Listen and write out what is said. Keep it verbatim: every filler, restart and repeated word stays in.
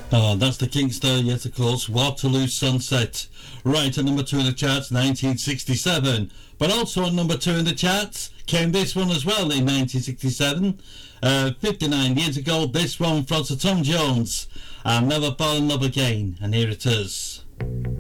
Oh, that's the Kingster, yes, of course, Waterloo Sunset. Right, at number two in the charts, nineteen sixty-seven. But also on number two in the charts came this one as well in nineteen sixty-seven. Uh, fifty-nine years ago, this one from Sir Tom Jones. I'll Never Fall in Love Again. And here it is.